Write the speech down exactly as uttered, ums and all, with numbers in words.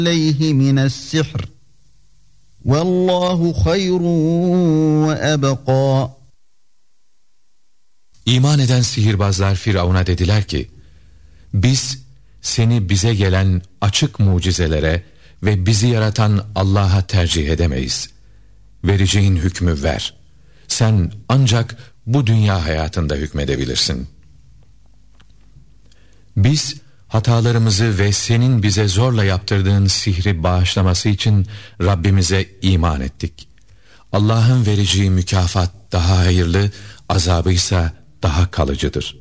aleyhi mine's-sihr. Vallahu hayrun ve ebqa. İman eden sihirbazlar Firavun'a dediler ki, biz seni bize gelen açık mucizelere ve bizi yaratan Allah'a tercih edemeyiz. Vereceğin hükmü ver. Sen ancak bu dünya hayatında hükmedebilirsin. Biz hatalarımızı ve senin bize zorla yaptırdığın sihri bağışlaması için Rabbimize iman ettik. Allah'ın vereceği mükafat daha hayırlı, azabıysa daha kalıcıdır.